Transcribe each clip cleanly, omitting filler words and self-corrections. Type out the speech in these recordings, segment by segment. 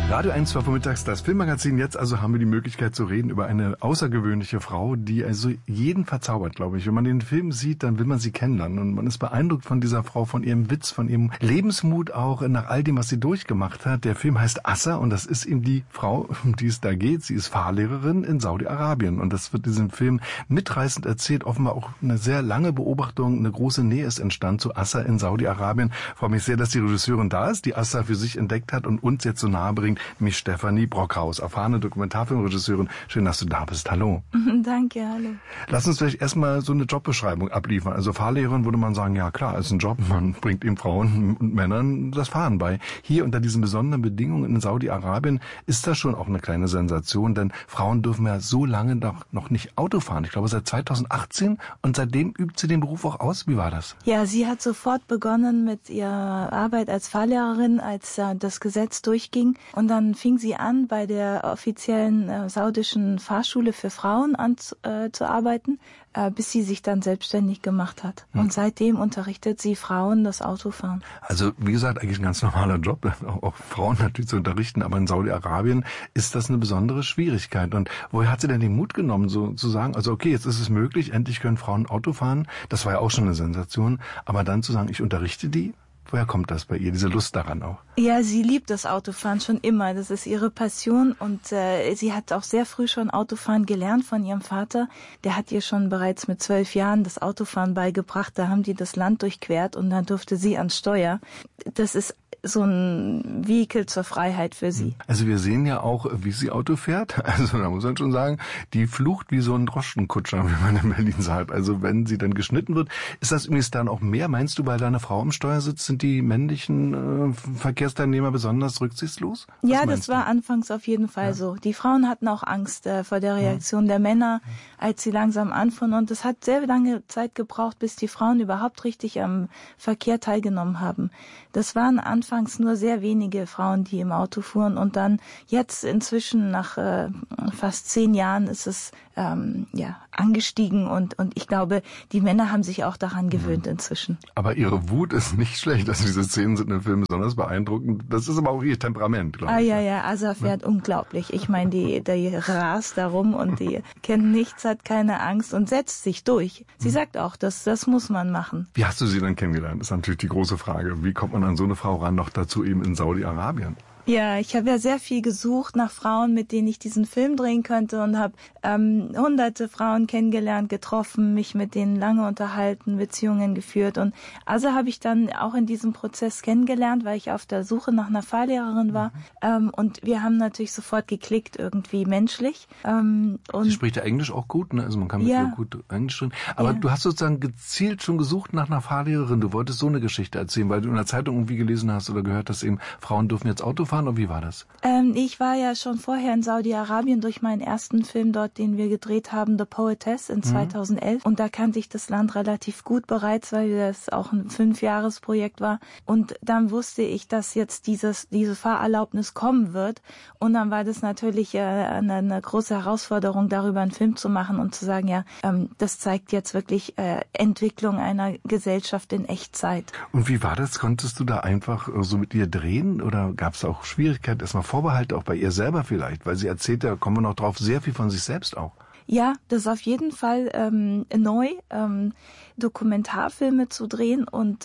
Radio 1 war vormittags das Filmmagazin. Jetzt also haben wir die Möglichkeit zu reden über eine außergewöhnliche Frau, die also jeden verzaubert, glaube ich. Wenn man den Film sieht, dann will man sie kennenlernen. Und man ist beeindruckt von dieser Frau, von ihrem Witz, von ihrem Lebensmut auch, nach all dem, was sie durchgemacht hat. Der Film heißt Assa und das ist eben die Frau, um die es da geht. Sie ist Fahrlehrerin in Saudi-Arabien. Und das wird diesem Film mitreißend erzählt. Offenbar auch eine sehr lange Beobachtung, eine große Nähe ist entstanden zu Assa in Saudi-Arabien. Ich freue mich sehr, dass die Regisseurin da ist, die Assa für sich entdeckt hat und uns jetzt so nahe bringt, mich Stefanie Brockhaus, erfahrene Dokumentarfilmregisseurin. Schön, dass du da bist. Hallo. Danke, hallo. Lass uns vielleicht erstmal so eine Jobbeschreibung abliefern. Also Fahrlehrerin würde man sagen, ja klar, ist ein Job, man bringt eben Frauen und Männern das Fahren bei. Hier unter diesen besonderen Bedingungen in Saudi-Arabien ist das schon auch eine kleine Sensation, denn Frauen dürfen ja so lange noch nicht Auto fahren. Ich glaube seit 2018 und seitdem übt sie den Beruf auch aus. Wie war das? Ja, sie hat sofort begonnen mit ihrer Arbeit als Fahrlehrerin, als das Gesetz durchging. Und dann fing sie an, bei der offiziellen saudischen Fahrschule für Frauen zu arbeiten, bis sie sich dann selbstständig gemacht hat. Und seitdem unterrichtet sie Frauen das Autofahren. Also wie gesagt, eigentlich ein ganz normaler Job, auch Frauen natürlich zu unterrichten, aber in Saudi-Arabien ist das eine besondere Schwierigkeit. Und woher hat sie denn den Mut genommen, so zu sagen, also okay, jetzt ist es möglich, endlich können Frauen Auto fahren, das war ja auch schon eine Sensation, aber dann zu sagen, ich unterrichte die? Woher kommt das bei ihr, diese Lust daran auch? Ja, sie liebt das Autofahren schon immer. Das ist ihre Passion und sie hat auch sehr früh schon Autofahren gelernt von ihrem Vater. Der hat ihr schon bereits mit 12 Jahren das Autofahren beigebracht. Da haben die das Land durchquert und dann durfte sie ans Steuer. Das ist so ein Vehikel zur Freiheit für sie. Also wir sehen ja auch, wie sie Auto fährt. Also da muss man schon sagen, die flucht wie so ein Droschkenkutscher, wie man in Berlin sagt. Also wenn sie dann geschnitten wird, ist das übrigens dann auch mehr? Meinst du, bei deiner Frau am Steuersitz sind die männlichen Verkehrsteilnehmer besonders rücksichtslos? Ja, das war anfangs auf jeden Fall so. Die Frauen hatten auch Angst vor der Reaktion der Männer, als sie langsam anfuhren. Und es hat sehr lange Zeit gebraucht, bis die Frauen überhaupt richtig am Verkehr teilgenommen haben. Das waren anfangs nur sehr wenige Frauen, die im Auto fuhren. Und dann jetzt inzwischen nach fast 10 Jahren ist es angestiegen. Und ich glaube, die Männer haben sich auch daran gewöhnt inzwischen. Aber ihre Wut ist nicht schlecht. Also diese Szenen sind im Film besonders beeindruckend. Das ist aber auch ihr Temperament, glaube ich. Ja, Assa fährt unglaublich. Ich meine, die rast da rum und die kennt nichts, hat keine Angst und setzt sich durch. Sie sagt auch, das muss man machen. Wie hast du sie dann kennengelernt? Das ist natürlich die große Frage. Wie kommt man an so eine Frau ran, noch dazu eben in Saudi-Arabien? Ja, ich habe ja sehr viel gesucht nach Frauen, mit denen ich diesen Film drehen könnte und habe hunderte Frauen kennengelernt, getroffen, mich mit denen lange unterhalten, Beziehungen geführt. Und also habe ich dann auch in diesem Prozess kennengelernt, weil ich auf der Suche nach einer Fahrlehrerin war. Und wir haben natürlich sofort geklickt, irgendwie menschlich. Und sie spricht ja Englisch auch gut, ne? Also man kann mit ihr gut Englisch reden. Aber du hast sozusagen gezielt schon gesucht nach einer Fahrlehrerin. Du wolltest so eine Geschichte erzählen, weil du in der Zeitung irgendwie gelesen hast oder gehört hast, eben Frauen dürfen jetzt Auto fahren. Und wie war das? Ich war ja schon vorher in Saudi-Arabien durch meinen ersten Film dort, den wir gedreht haben, The Poetess in 2011. Und da kannte ich das Land relativ gut bereits, weil das auch ein 5-Jahres-Projekt war. Und dann wusste ich, dass jetzt diese Fahrerlaubnis kommen wird. Und dann war das natürlich eine große Herausforderung, darüber einen Film zu machen und zu sagen, ja, das zeigt jetzt wirklich Entwicklung einer Gesellschaft in Echtzeit. Und wie war das? Konntest du da einfach so mit ihr drehen oder gab es auch Schwierigkeiten, erstmal Vorbehalte, auch bei ihr selber vielleicht? Weil sie erzählt, da kommen wir noch drauf, sehr viel von sich selbst auch. Ja, das ist auf jeden Fall neu, Dokumentarfilme zu drehen und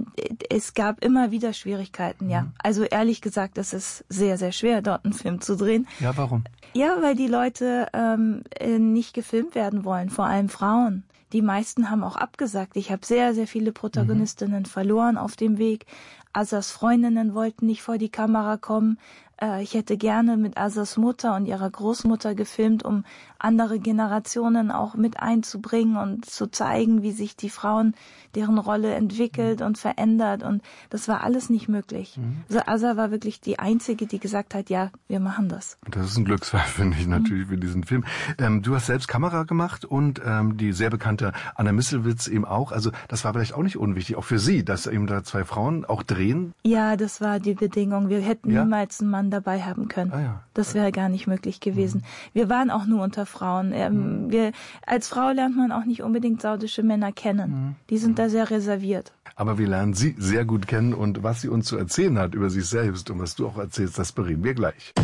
es gab immer wieder Schwierigkeiten, ja. Also ehrlich gesagt, es ist sehr, sehr schwer, dort einen Film zu drehen. Ja, warum? Ja, weil die Leute nicht gefilmt werden wollen, vor allem Frauen. Die meisten haben auch abgesagt. Ich habe sehr, sehr viele Protagonistinnen verloren auf dem Weg. Assas Freundinnen wollten nicht vor die Kamera kommen. Ich hätte gerne mit Assas Mutter und ihrer Großmutter gefilmt, um andere Generationen auch mit einzubringen und zu zeigen, wie sich die Frauen, deren Rolle entwickelt und verändert. Und das war alles nicht möglich. Also Assa war wirklich die Einzige, die gesagt hat, ja, wir machen das. Das ist ein Glücksfall, finde ich natürlich, für diesen Film. Du hast selbst Kamera gemacht und die sehr bekannte Anna Misselwitz eben auch. Also das war vielleicht auch nicht unwichtig, auch für Sie, dass eben da 2 Frauen auch drehen. Ja, das war die Bedingung. Wir hätten niemals einen Mann dabei haben können. Ah, ja. Das wäre gar nicht möglich gewesen. Wir waren auch nur unter Frauen. Als Frau lernt man auch nicht unbedingt saudische Männer kennen. Die sind da sehr reserviert. Aber wir lernen sie sehr gut kennen und was sie uns zu erzählen hat über sich selbst und was du auch erzählst, das bereden wir gleich.